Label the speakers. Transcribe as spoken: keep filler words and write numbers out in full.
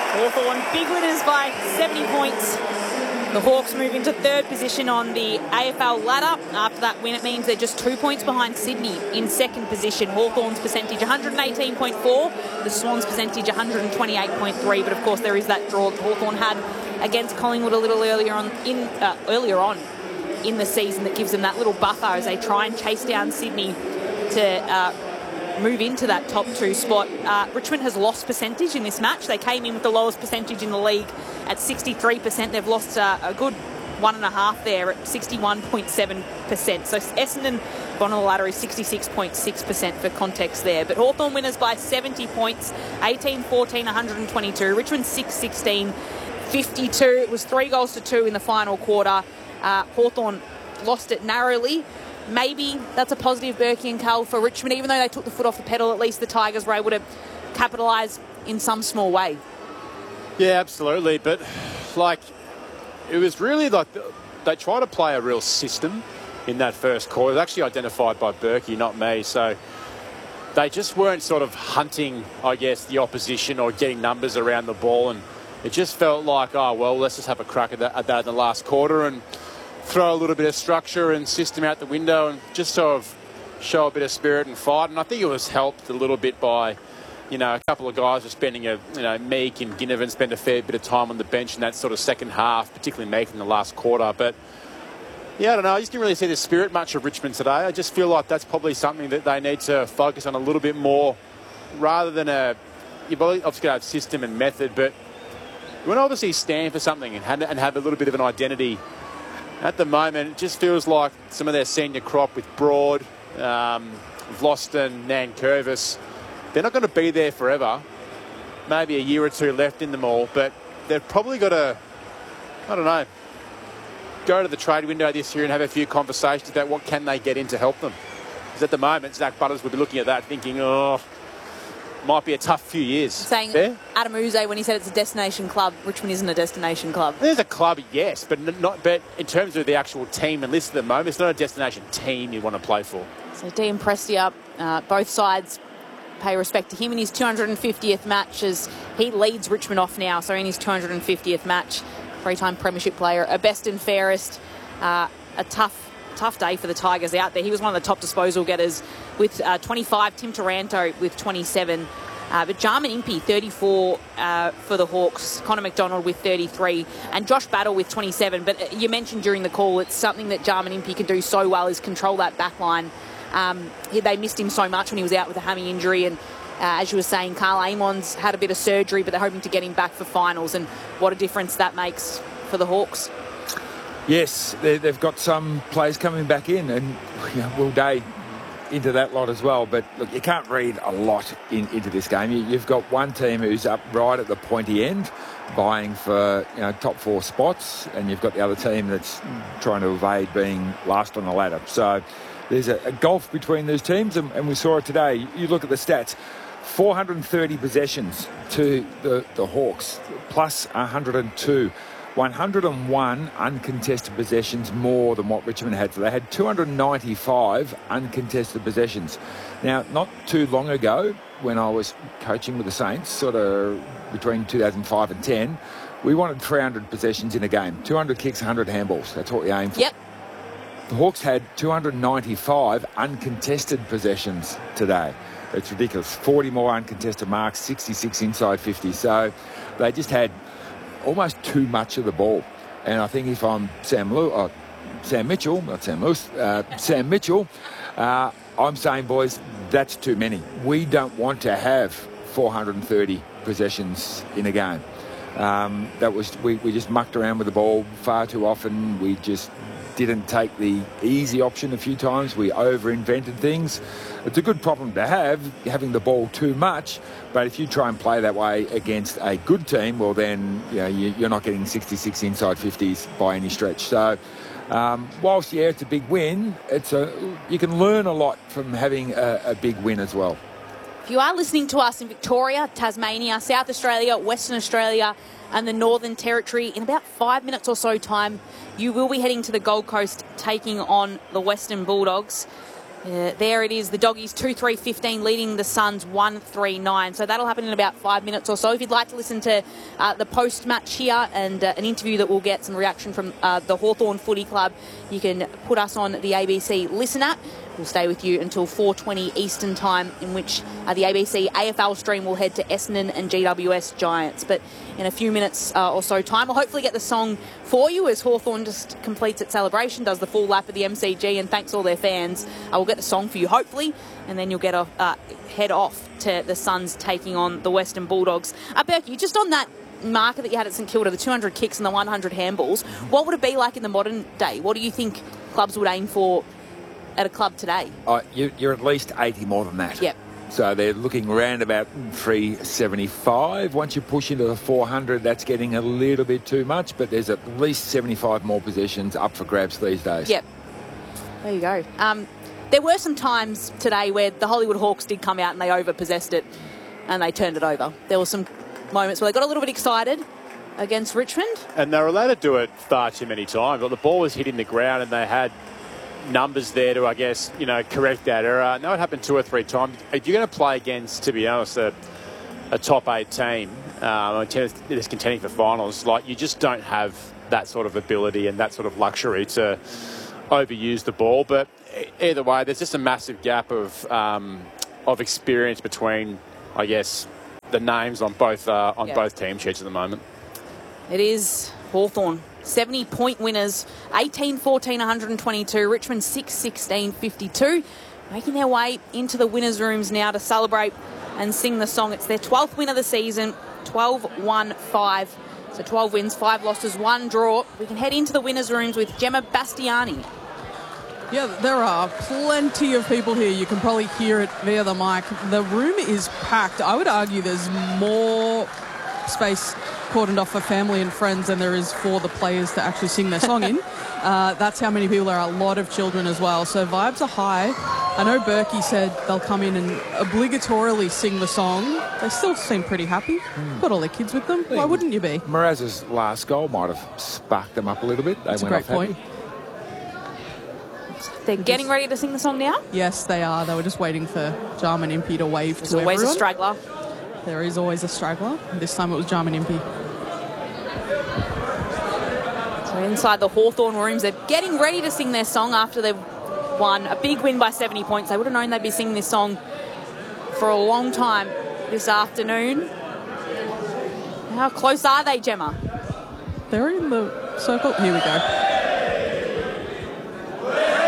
Speaker 1: Hawthorn, big winners by seventy points. The Hawks move into third position on the A F L ladder. After that win, it means they're just two points behind Sydney in second position. Hawthorn's percentage one eighteen point four, the Swans' percentage one twenty-eight point three. But of course, there is that draw that Hawthorn had against Collingwood a little earlier on in uh, earlier on in the season that gives them that little buffer as they try and chase down Sydney to uh, move into that top two spot. Uh, Richmond has lost percentage in this match. They came in with the lowest percentage in the league at sixty-three percent. They've lost uh, a good one and a half there at sixty-one point seven percent. So Essendon, bottom of the ladder, is sixty-six point six percent for context there. But Hawthorn winners by seventy points, eighteen fourteen, one twenty-two. Richmond six sixteen, fifty-two. It was three goals to two in the final quarter. Uh, Hawthorn lost it narrowly. Maybe that's a positive, Berkey and Carl, for Richmond. Even though they took the foot off the pedal, at least the Tigers were able to capitalise in some small way.
Speaker 2: Yeah, absolutely. But, like, it was really like they tried to play a real system in that first quarter. It was actually identified by Berkey, not me. So they just weren't sort of hunting, I guess, the opposition or getting numbers around the ball. And it just felt like, oh, well, let's just have a crack at that, at that in the last quarter and throw a little bit of structure and system out the window and just sort of show a bit of spirit and fight. And I think it was helped a little bit by, you know, a couple of guys were spending a, you know, Meek and Ginnivan spent a fair bit of time on the bench in that sort of second half, particularly Meek in the last quarter. But, yeah, I don't know. I just didn't really see the spirit much of Richmond today. I just feel like that's probably something that they need to focus on a little bit more rather than a, you've obviously got to have system and method, but you want to obviously stand for something and have, and have a little bit of an identity. At the moment, it just feels like some of their senior crop with Broad, um, Vlosten, Nankervis, they're not going to be there forever. Maybe a year or two left in them all, but they've probably got to, I don't know, go to the trade window this year and have a few conversations about what can they get in to help them. Because at the moment, Zach Butters would be looking at that thinking, oh, might be a tough few years.
Speaker 1: Saying Fair? Adam Uze, when he said it's a destination club, Richmond isn't a destination club.
Speaker 2: There's a club, yes, but not. But in terms of the actual team and list at the moment, it's not a destination team you want to play for.
Speaker 1: So Dean Prestia, uh, both sides pay respect to him in his two hundred fiftieth match as he leads Richmond off now. So in his two hundred fiftieth match, three-time premiership player, a best and fairest, uh, a tough tough day for the Tigers out there. He was one of the top disposal getters with uh, twenty-five, Tim Taranto with twenty-seven. Uh, but Jarman Impey, thirty-four uh, for the Hawks, Connor McDonald with thirty-three, and Josh Battle with twenty-seven. But you mentioned during the call, it's something that Jarman Impey can do so well is control that back line. Um, he, they missed him so much when he was out with a hammy injury, and uh, as you were saying, Carl Amon's had a bit of surgery, but they're hoping to get him back for finals, and what a difference that makes for the Hawks.
Speaker 3: Yes, they've got some players coming back in, and you know, Will Day into that lot as well. But look, you can't read a lot in, into this game. You, you've got one team who's up right at the pointy end, vying for you know top four spots, and you've got the other team that's trying to evade being last on the ladder. So there's a, a gulf between those teams, and, and we saw it today. You look at the stats. four hundred thirty possessions to the, the Hawks, plus one hundred two. one hundred one uncontested possessions more than what Richmond had. So they had two hundred ninety-five uncontested possessions. Now, not too long ago, when I was coaching with the Saints, sort of between two thousand five and ten, we wanted three hundred possessions in a game. two hundred kicks, one hundred handballs. That's what we aimed for.
Speaker 1: Yep.
Speaker 3: The Hawks had two hundred ninety-five uncontested possessions today. It's ridiculous. forty more uncontested marks, sixty-six inside fifty. So they just had almost too much of the ball. And I think if I'm Sam Lew, uh, Sam Mitchell, not Sam Lewis, uh, Sam Mitchell, uh, I'm saying, boys, that's too many. We don't want to have four hundred thirty possessions in a game. Um, that was we, we just mucked around with the ball far too often. We just didn't take the easy option a few times. We over-invented things. It's a good problem to have, having the ball too much, but if you try and play that way against a good team, well then you know, you, you're not getting sixty-six inside fifties by any stretch. So um, whilst, yeah, it's a big win, it's a you can learn a lot from having a, a big win as well.
Speaker 1: If you are listening to us in Victoria, Tasmania, South Australia, Western Australia and the Northern Territory, in about five minutes or so time, you will be heading to the Gold Coast taking on the Western Bulldogs. Uh, there it is, the Doggies two three fifteen leading the Suns one three nine. So that'll happen in about five minutes or so. If you'd like to listen to uh, the post-match here and uh, an interview that will get some reaction from uh, the Hawthorn Footy Club, you can put us on the A B C Listen app. We'll stay with you until four twenty Eastern Time, in which uh, the A B C A F L stream will head to Essendon and G W S Giants. But in a few minutes uh, or so time, we'll hopefully get the song for you as Hawthorn just completes its celebration, does the full lap of the M C G and thanks all their fans. Uh, we'll get the song for you, hopefully, and then you'll get off, uh, head off to the Suns taking on the Western Bulldogs. Uh, Berkey, just on that marker that you had at St Kilda, the two hundred kicks and the one hundred handballs, what would it be like in the modern day? What do you think clubs would aim for at a club today?
Speaker 3: Uh, you, you're at least eighty more than that.
Speaker 1: Yep.
Speaker 3: So they're looking around about three seventy-five. Once you push into the four hundred, that's getting a little bit too much, but there's at least seventy-five more possessions up for grabs these days.
Speaker 1: Yep. There you go. Um, there were some times today where the Hollywood Hawks did come out and they overpossessed it and they turned it over. There were some moments where they got a little bit excited against Richmond.
Speaker 2: And they were allowed to do it far too many times. But the ball was hitting the ground and they had numbers there to, I guess, you know, correct that error. I know it happened two or three times. If you're going to play against, to be honest, a, a top eight team um, that's contending for finals, like, you just don't have that sort of ability and that sort of luxury to overuse the ball. But either way, there's just a massive gap of um, of experience between, I guess, the names on both uh, on
Speaker 1: yeah.
Speaker 2: both team sheets at the moment.
Speaker 1: It is Hawthorn, seventy point winners, eighteen fourteen one twenty-two, Richmond six sixteen fifty-two, making their way into the winners' rooms now to celebrate and sing the song. It's their twelfth win of the season, twelve one five. So twelve wins, five losses, one draw. We can head into the winners' rooms with Gemma Bastiani.
Speaker 4: Yeah, there are plenty of people here. You can probably hear it via the mic. The room is packed. I would argue there's more space cordoned off for family and friends than there is for the players to actually sing their song in. Uh, that's how many people there are. A lot of children as well. So vibes are high. I know Berkey said they'll come in and obligatorily sing the song. They still seem pretty happy. Mm. Got all their kids with them. Why wouldn't you be?
Speaker 3: Mraz's last goal might have sparked them up a little bit. They
Speaker 4: That's
Speaker 3: went
Speaker 4: a great
Speaker 3: off
Speaker 4: point.
Speaker 3: happy.
Speaker 1: They're getting ready to sing the song now?
Speaker 4: Yes, they are. They were just waiting for Jarman Impey to wave
Speaker 1: There's
Speaker 4: to
Speaker 1: always
Speaker 4: everyone.
Speaker 1: a straggler.
Speaker 4: There is always a straggler. This time it was Jarman Impey.
Speaker 1: So inside the Hawthorn rooms, they're getting ready to sing their song after they've won a big win by seventy points. They would have known they'd be singing this song for a long time this afternoon. How close are they, Gemma?
Speaker 4: They're in the circle. Here we go.